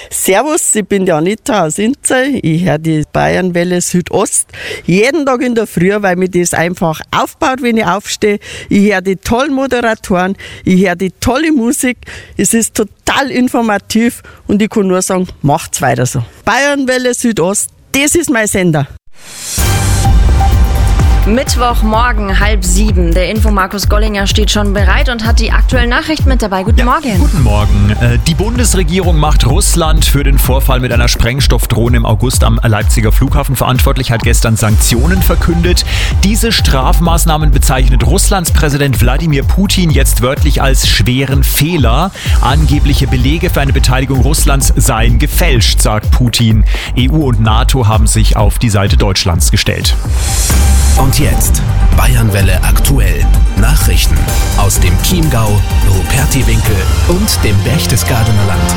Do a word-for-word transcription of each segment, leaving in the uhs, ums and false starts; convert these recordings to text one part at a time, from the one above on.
Servus, ich bin die Anita aus Inzey. Ich höre die Bayernwelle Südost jeden Tag in der Früh, weil mir das einfach aufbaut, wenn ich aufstehe. Ich höre die tollen Moderatoren, ich höre die tolle Musik. Es ist total informativ und ich kann nur sagen, macht's weiter so. Bayernwelle Südost, das ist mein Sender. Mittwochmorgen, halb sieben. Der Info Markus Gollinger steht schon bereit und hat die aktuellen Nachrichten mit dabei. Guten ja, Morgen. Guten Morgen. Die Bundesregierung macht Russland für den Vorfall mit einer Sprengstoffdrohne im August am Leipziger Flughafen verantwortlich, hat gestern Sanktionen verkündet. Diese Strafmaßnahmen bezeichnet Russlands Präsident Wladimir Putin jetzt wörtlich als schweren Fehler. Angebliche Belege für eine Beteiligung Russlands seien gefälscht, sagt Putin. E U und NATO haben sich auf die Seite Deutschlands gestellt. Und jetzt Bayernwelle aktuell. Nachrichten aus dem Chiemgau, Rupertiwinkel und dem Berchtesgadener Land.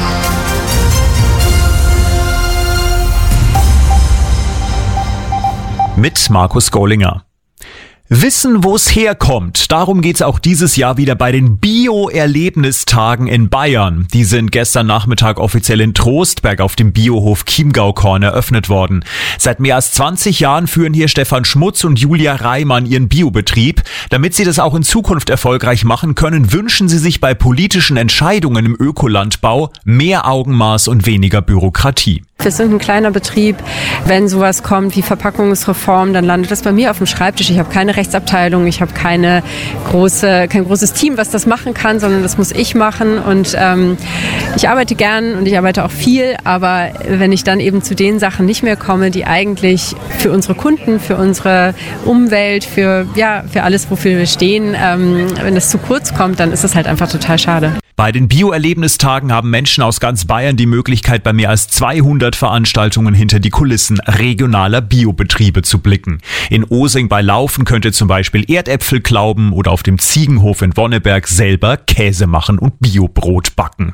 Mit Markus Gollinger. Wissen, wo es herkommt. Darum geht's auch dieses Jahr wieder bei den Bio-Erlebnistagen in Bayern. Die sind gestern Nachmittag offiziell in Trostberg auf dem Biohof Chiemgaukorn eröffnet worden. Seit mehr als zwanzig Jahren führen hier Stefan Schmutz und Julia Reimann ihren Biobetrieb. Damit sie das auch in Zukunft erfolgreich machen können, wünschen sie sich bei politischen Entscheidungen im Ökolandbau mehr Augenmaß und weniger Bürokratie. Wir sind ein kleiner Betrieb. Wenn sowas kommt wie Verpackungsreform, dann landet das bei mir auf dem Schreibtisch. Ich habe keine Rechtsabteilung, ich habe keine große, kein großes Team, was das machen kann, sondern das muss ich machen. Und ähm, ich arbeite gern und ich arbeite auch viel, aber wenn ich dann eben zu den Sachen nicht mehr komme, die eigentlich für unsere Kunden, für unsere Umwelt, für, ja, für alles, wofür wir stehen, ähm, wenn das zu kurz kommt, dann ist das halt einfach total schade. Bei den Bio-Erlebnistagen haben Menschen aus ganz Bayern die Möglichkeit, bei mehr als zweihundert Veranstaltungen hinter die Kulissen regionaler Biobetriebe zu blicken. In Osing bei Laufen könnt ihr zum Beispiel Erdäpfel klauben oder auf dem Ziegenhof in Wonneberg selber Käse machen und Biobrot backen.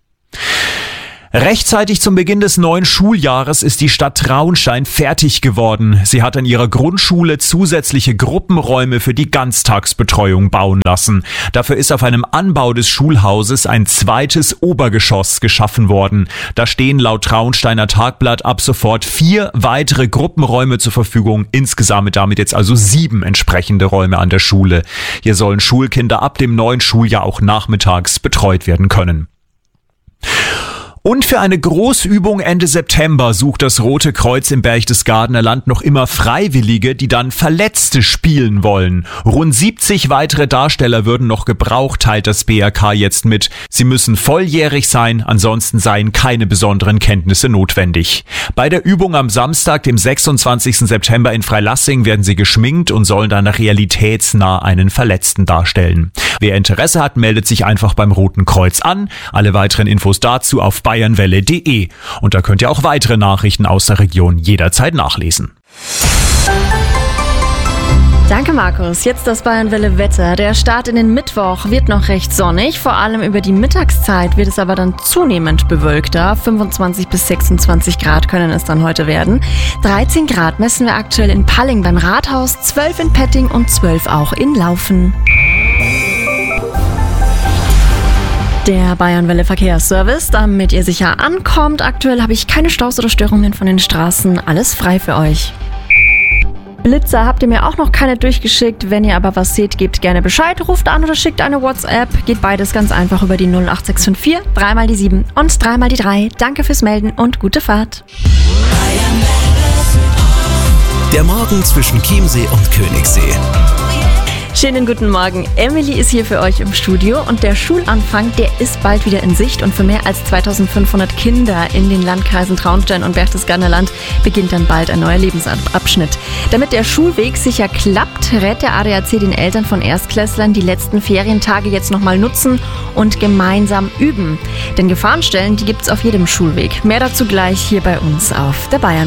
Rechtzeitig zum Beginn des neuen Schuljahres ist die Stadt Traunstein fertig geworden. Sie hat an ihrer Grundschule zusätzliche Gruppenräume für die Ganztagsbetreuung bauen lassen. Dafür ist auf einem Anbau des Schulhauses ein zweites Obergeschoss geschaffen worden. Da stehen laut Traunsteiner Tagblatt ab sofort vier weitere Gruppenräume zur Verfügung. Insgesamt damit jetzt also sieben entsprechende Räume an der Schule. Hier sollen Schulkinder ab dem neuen Schuljahr auch nachmittags betreut werden können. Und für eine Großübung Ende September sucht das Rote Kreuz im Berchtesgadener Land noch immer Freiwillige, die dann Verletzte spielen wollen. Rund siebzig weitere Darsteller würden noch gebraucht, teilt das B R K jetzt mit. Sie müssen volljährig sein, ansonsten seien keine besonderen Kenntnisse notwendig. Bei der Übung am Samstag, dem sechsundzwanzigsten September in Freilassing, werden sie geschminkt und sollen dann realitätsnah einen Verletzten darstellen. Wer Interesse hat, meldet sich einfach beim Roten Kreuz an. Alle weiteren Infos dazu auf bayernwelle punkt de. Und da könnt ihr auch weitere Nachrichten aus der Region jederzeit nachlesen. Danke, Markus. Jetzt das Bayernwelle Wetter. Der Start in den Mittwoch wird noch recht sonnig. Vor allem über die Mittagszeit wird es aber dann zunehmend bewölkter. fünfundzwanzig bis sechsundzwanzig Grad können es dann heute werden. dreizehn Grad messen wir aktuell in Palling beim Rathaus, zwölf in Petting und zwölf auch in Laufen. Der Bayernwelle Verkehrsservice, damit ihr sicher ankommt. Aktuell habe ich keine Staus oder Störungen von den Straßen. Alles frei für euch. Blitzer habt ihr mir auch noch keine durchgeschickt. Wenn ihr aber was seht, gebt gerne Bescheid. Ruft an oder schickt eine WhatsApp. Geht beides ganz einfach über die null acht sechs fünf vier, dreimal die sieben und dreimal die drei. Danke fürs Melden und gute Fahrt. Der Morgen zwischen Chiemsee und Königssee. Schönen guten Morgen. Emily ist hier für euch im Studio und der Schulanfang, der ist bald wieder in Sicht und für mehr als zweitausendfünfhundert Kinder in den Landkreisen Traunstein und Berchtesgadener Land beginnt dann bald ein neuer Lebensabschnitt. Damit der Schulweg sicher klappt, rät der A D A C den Eltern von Erstklässlern, die letzten Ferientage jetzt nochmal nutzen und gemeinsam üben. Denn Gefahrenstellen, die gibt's auf jedem Schulweg. Mehr dazu gleich hier bei uns auf der Bayern.